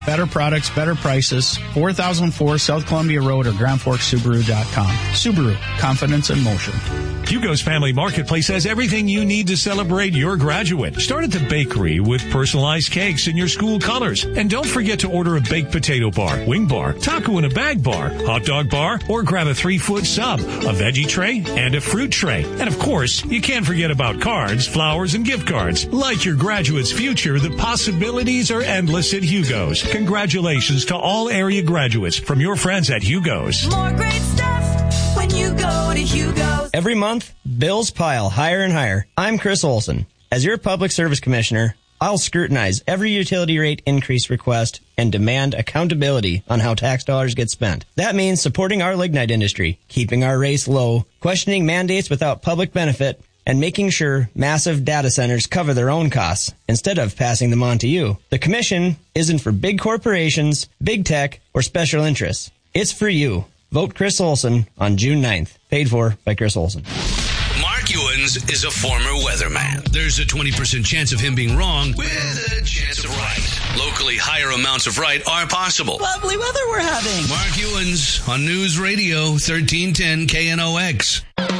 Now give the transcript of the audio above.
Better products, better prices. 4004 South Columbia Road or GrandForksSubaru.com. Subaru, confidence in motion. Hugo's Family Marketplace has everything you need to celebrate your graduate. Start at the bakery with personalized cakes in your school colors. And don't forget to order a baked potato bar, wing bar, taco in a bag bar, hot dog bar, or grab a 3-foot sub, a veggie tray, and a fruit tray. And of course, you can't forget about cards, flowers, and gift cards. Like your graduate's future, the possibilities are endless at Hugo's. Congratulations to all area graduates from your friends at Hugo's. More great stuff when you go to Hugo's. Every month, bills pile higher and higher. I'm Chris Olson. As your Public Service Commissioner, I'll scrutinize every utility rate increase request and demand accountability on how tax dollars get spent. That means supporting our lignite industry, keeping our rates low, questioning mandates without public benefit, and making sure massive data centers cover their own costs instead of passing them on to you. The Commission isn't for big corporations, big tech, or special interests. It's for you. Vote Chris Olson on June 9th. Paid for by Chris Olson. Mark Ewens is a former weatherman. There's a 20% chance of him being wrong with a chance of right. Locally, higher amounts of right are possible. Lovely weather we're having. Mark Ewens on News Radio 1310 KNOX.